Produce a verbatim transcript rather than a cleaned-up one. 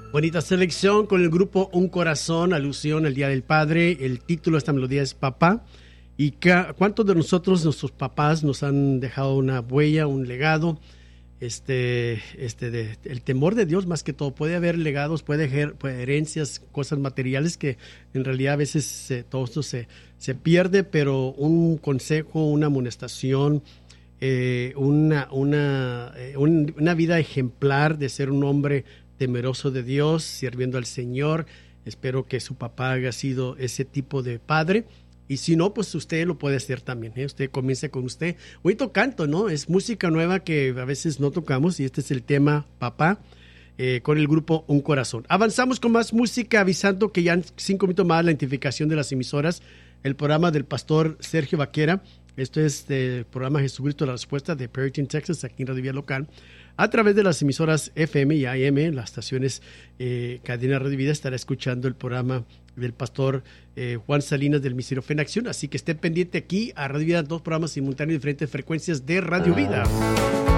Bonita selección con el grupo Un Corazón, alusión al Día del Padre. El título de esta melodía es Papá. ¿Y cuántos de nosotros, nuestros papás, nos han dejado una huella, un legado? Este, este, de, el temor de Dios más que todo. Puede haber legados, puede haber, puede haber herencias, cosas materiales que en realidad a veces se, todo esto se, se pierde, pero un consejo, una amonestación, eh, una, una, eh, un, una vida ejemplar de ser un hombre temeroso de Dios, sirviendo al Señor. Espero que su papá haya sido ese tipo de padre. Y si no, pues usted lo puede hacer también, ¿eh? Usted comience con usted. Bonito canto, ¿no? Es música nueva que a veces no tocamos y este es el tema Papá, eh, con el grupo Un Corazón. Avanzamos con más música, avisando que ya en cinco minutos más la identificación de las emisoras, el programa del pastor Sergio Vaquera. Esto es el programa Jesucristo la Respuesta de Perryton, Texas, aquí en Radio Vida Local. A través de las emisoras F M y A M, las estaciones eh, Cadena Radio Vida, estará escuchando el programa del pastor eh, Juan Salinas del Ministerio Fe en Acción. Así que esté pendiente aquí a Radio Vida, dos programas simultáneos de diferentes frecuencias de Radio Vida.